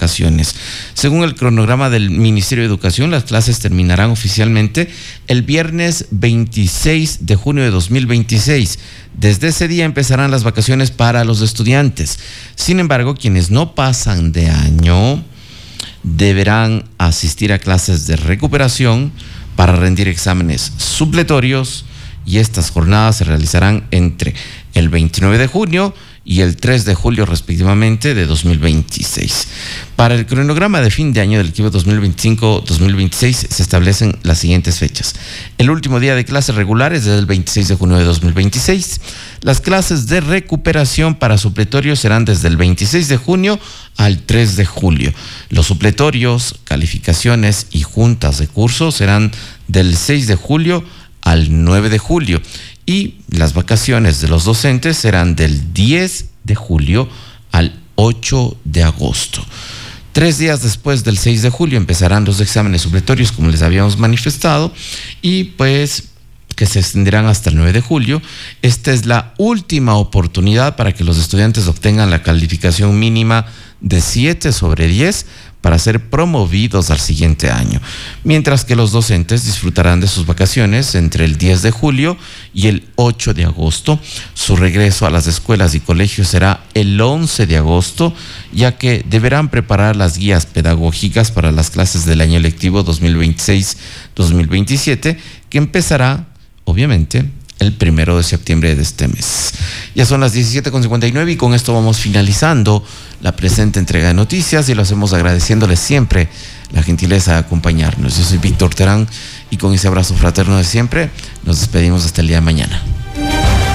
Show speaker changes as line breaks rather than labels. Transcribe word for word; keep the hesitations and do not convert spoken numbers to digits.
vacaciones. Según el cronograma del Ministerio de Educación, las clases terminarán oficialmente el viernes veintiséis de junio de dos mil veintiséis. Desde ese día empezarán las vacaciones para los estudiantes. Sin embargo, quienes no pasan de año deberán asistir a clases de recuperación para rendir exámenes supletorios, y estas jornadas se realizarán entre el veintinueve de junio y el tres de julio respectivamente de dos mil veintiséis. Para el cronograma de fin de año del equipo dos mil veinticinco dos mil veintiséis se establecen las siguientes fechas. El último día de clases regulares es el veintiséis de junio de dos mil veintiséis. Las clases de recuperación para supletorios serán desde el veintiséis de junio al tres de julio. Los supletorios, calificaciones y juntas de curso serán del seis de julio al nueve de julio. Y las vacaciones de los docentes serán del diez de julio al ocho de agosto. Tres días después del seis de julio empezarán los exámenes supletorios, como les habíamos manifestado, y pues que se extenderán hasta el nueve de julio. Esta es la última oportunidad para que los estudiantes obtengan la calificación mínima de siete sobre diez para ser promovidos al siguiente año, mientras que los docentes disfrutarán de sus vacaciones entre el diez de julio y el ocho de agosto. Su regreso a las escuelas y colegios será el once de agosto, ya que deberán preparar las guías pedagógicas para las clases del año lectivo dos mil veintiséis dos mil veintisiete, que empezará, obviamente, el primero de septiembre de este mes. Ya son las diecisiete con cincuenta y nueve y con esto vamos finalizando la presente entrega de noticias, y lo hacemos agradeciéndoles siempre la gentileza de acompañarnos. Yo soy Víctor Terán y con ese abrazo fraterno de siempre nos despedimos hasta el día de mañana.